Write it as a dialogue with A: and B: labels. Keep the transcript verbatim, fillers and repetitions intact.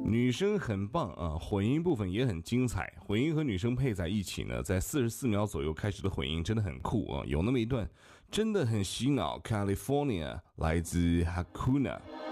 A: 女生很棒啊，混音部分也很精彩。混音和女生配在一起呢，在四十四秒左右开始的混音真的很酷啊，有那么一段真的很洗脑。California 来自 Hakuna。